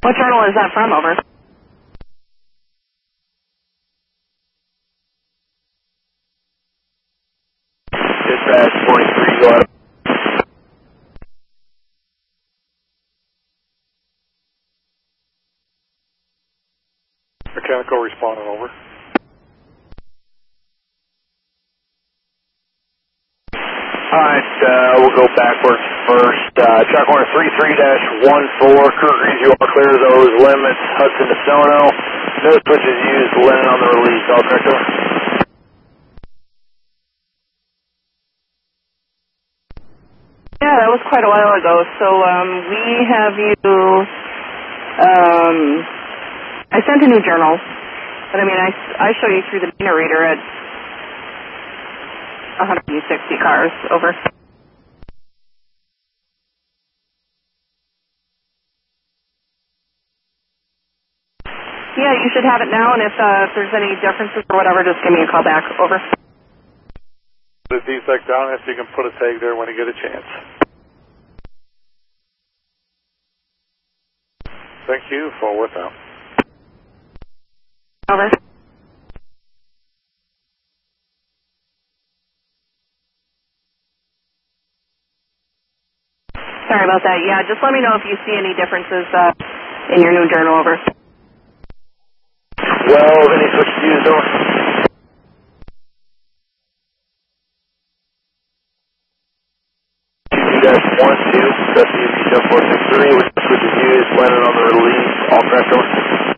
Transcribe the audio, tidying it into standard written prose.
What journal is that from, over? Dispatch 23, go ahead. Mechanical responding, over. Alright, we'll go backwards first. Track corner 33-14, crew agrees you all clear those limits, Hudson to Sono. No switches used, Lennon on the release, all correct, over. Yeah, that was quite a while ago. So we have you. I sent a new journal, but I mean, I show you through the meter reader at 160 cars, over. Yeah, you should have it now, and if there's any differences or whatever, just give me a call back, over. The defect down, if you can put a tag there when you get a chance. Thank you, forward now. Over. Sorry about that. Yeah, just let me know if you see any differences in your new journal, over. Well, any switches used, over. -12, WV 463, with switches used, Lennon on the release, all correct, over.